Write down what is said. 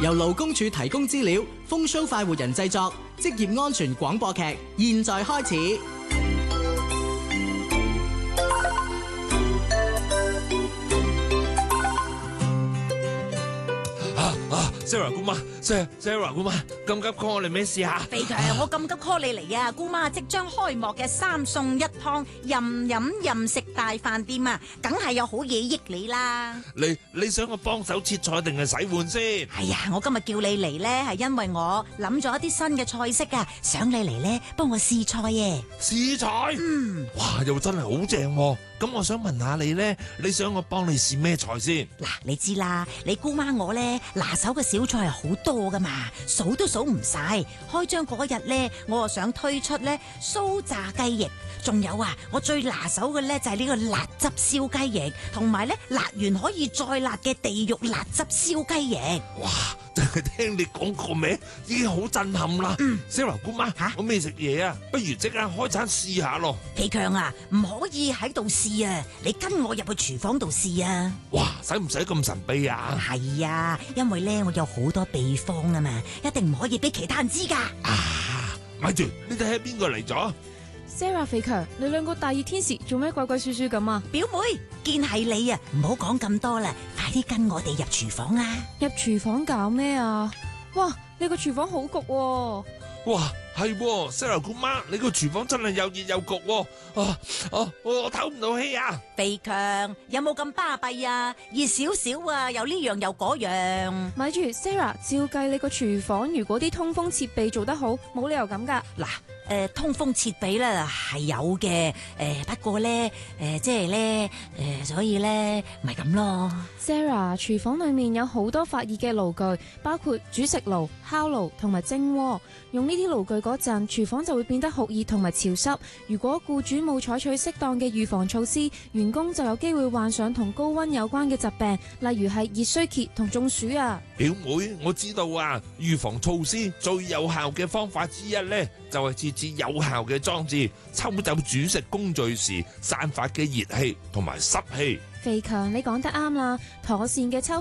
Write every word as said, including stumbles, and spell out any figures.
由勞工處提供資料，風騷快活人製作，職業安全廣播劇，現在開始。 Sarah 姑媽 ，Sarah Sarah 姑媽，咁急 call 我嚟咩事啊？ 肥強，我咁急 call 你嚟啊！姑媽即將開幕嘅三餸一湯任飲任食大飯店啊，梗係有好嘢益你啦！ 你你想我幫手切菜定係洗碗先？ 係呀，我今日叫你嚟咧，係因為我諗咗一啲新嘅菜式啊，想你嚟咧幫我試菜嘅。 試菜？嗯，哇，又真係好正喎！咁我想問下你咧，你想我幫你試咩菜先？ 嗱，你知啦，你姑媽我咧拿手嘅小菜係好多噶嘛，數都數唔晒。開張嗰日咧，我啊想推出咧酥炸雞翼，仲有啊，我最拿手嘅咧就係呢個辣汁燒雞翼，同埋咧辣完可以再辣嘅地獄辣汁燒雞翼。 哇！淨係聽你講個名已經好震撼啦。嗯，Sarah 姑媽，吓，我未食嘢啊，不如即刻開餐試下咯。 肥強啊，唔可以喺度試啊，你跟我入去廚房度試啊。 哇，使唔使咁神秘啊？ 係啊，因為咧我有好多秘方啊嘛，一定唔可以俾其他人知噶。 啊，咪住，你睇下邊個嚟咗？ Sarah 肥強，你兩個大熱天時做咩鬼鬼祟祟咁啊？ 表妹，見係你啊，唔好講咁多啦，快啲跟我哋入廚房啊！ 入廚房搞咩啊？哇，你個廚房好焗喎！ 哇，係喎 ，Sarah 姑媽，你個廚房真係又熱又焗喎！啊啊，我我唞唔到氣啊！ 肥強，有冇咁巴閉啊？熱少少啊，又呢樣又嗰樣。 咪住 Sarah，照計你個廚房如果啲通風設備做得好，冇理由咁噶。 嗱。誒、呃，通風設備咧係有嘅，誒、呃，不過咧，誒、呃，即係咧，誒、呃，所以咧，咪咁咯。 Sarah，廚房裏面有好多發熱嘅爐具，包括煮食爐、烤爐同埋蒸鍋。用呢啲爐具嗰陣，廚房就會變得酷熱同埋潮濕。如果僱主冇採取適當嘅預防措施，員工就有機會患上同高溫有關嘅疾病，例如係熱衰竭同中暑啊。 表妹，我知道啊，預防措施最有效嘅方法之一咧，就係設置有效嘅裝置，抽走煮食工序時散發嘅熱氣同埋濕氣。 肥強，你講得啱啦，妥善嘅抽